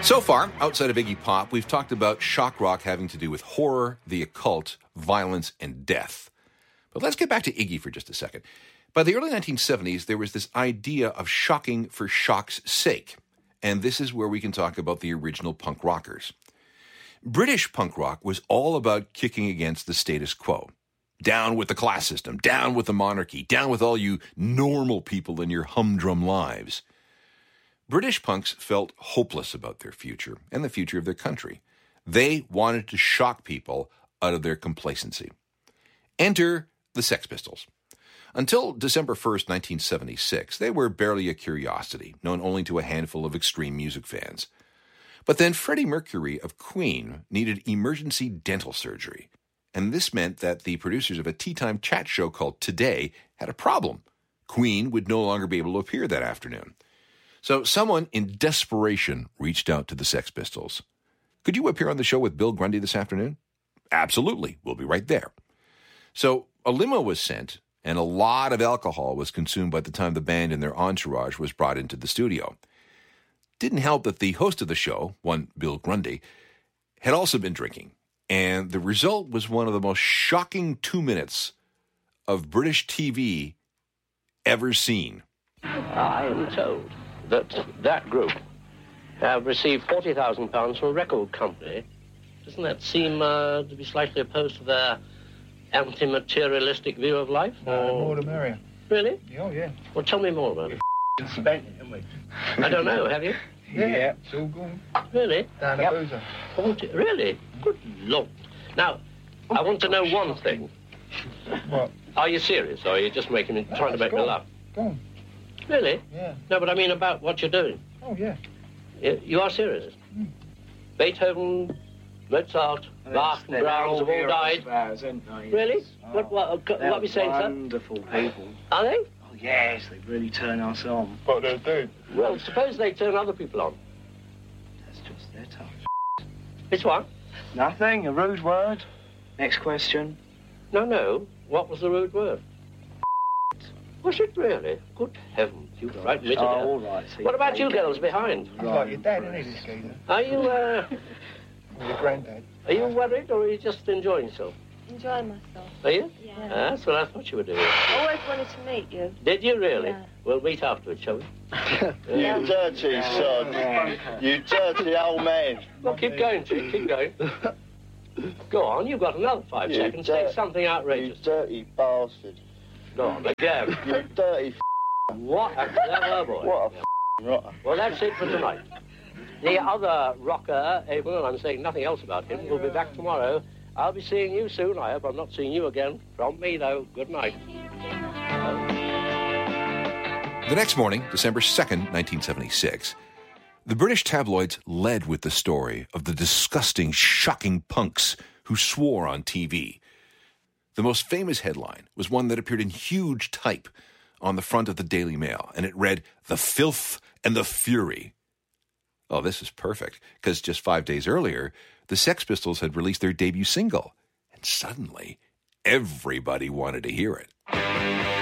So far, outside of Iggy Pop, we've talked about shock rock having to do with horror, the occult, violence, and death. But let's get back to Iggy for just a second. By the early 1970s, there was this idea of shocking for shock's sake. And this is where we can talk about the original punk rockers. British punk rock was all about kicking against the status quo. Down with the class system, down with the monarchy, down with all you normal people in your humdrum lives. British punks felt hopeless about their future and the future of their country. They wanted to shock people out of their complacency. Enter the Sex Pistols. Until December 1st, 1976, they were barely a curiosity, known only to a handful of extreme music fans. But then Freddie Mercury of Queen needed emergency dental surgery. And this meant that the producers of a tea-time chat show called Today had a problem. Queen would no longer be able to appear that afternoon. So someone in desperation reached out to the Sex Pistols. Could you appear on the show with Bill Grundy this afternoon? Absolutely. We'll be right there. So a limo was sent, and a lot of alcohol was consumed by the time the band and their entourage was brought into the studio. Didn't help that the host of the show, one Bill Grundy, had also been drinking. And the result was one of the most shocking 2 minutes of British TV ever seen. I am told that group have received £40,000 from a record company. Doesn't that seem to be slightly opposed to their anti-materialistic view of life? More the merrier. Really? Oh, yeah. Well, tell me more about it. Spent it, haven't we? I don't know, have you? Yeah, it's all gone. Really? Down the boozer. 40, really? Good Lord. Now, I want to know one thing. What? Are you serious, or are you just trying to make me laugh? Go on. Really? Yeah. No, but I mean about what you're doing. Oh, yeah. You are serious? Beethoven, Mozart, Bach, and Brahms have all died. Really? Oh, What are we saying, sir? Wonderful people. Are they? Oh, yes, they really turn us on. What they do? Well, suppose they turn other people on. That's just their touch. It's what? Nothing, a rude word. Next question. No. What was the rude word? Was it really? Good heavens, you frightened me to death. all right. See, What about you girls behind? He's like your dad, isn't he, this geezer? Are you, Or your granddad. are you worried, or are you just enjoying yourself? Enjoying myself. Are you? Yeah. That's what I thought you were doing. Always wanted to meet you. Did you really? Yeah. We'll meet afterwards, shall we? Yeah. Dirty son. You dirty old man. Well, keep going, Chick, keep going. Go on, you've got another 5 seconds. Say something You outrageous. dirty bastard. Go on, again. You dirty What a clever boy. What a rotter. Well, that's it for tonight. The other rocker, Abel, and I'm saying nothing else about him, will be back tomorrow. I'll be seeing you soon. I hope I'm not seeing you again. From me, though, good night. The next morning, December 2nd, 1976, the British tabloids led with the story of the disgusting, shocking punks who swore on TV. The most famous headline was one that appeared in huge type on the front of the Daily Mail, and it read, "The Filth and the Fury." Oh, this is perfect, because just 5 days earlier, the Sex Pistols had released their debut single, and suddenly, everybody wanted to hear it.